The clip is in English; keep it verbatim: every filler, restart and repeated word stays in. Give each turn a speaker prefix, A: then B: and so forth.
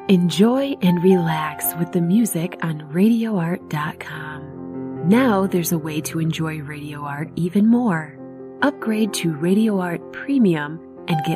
A: Enjoy and relax with the music on radio art dot com. Now there's a way to enjoy Radio Art even more. Upgrade to Radio Art Premium and get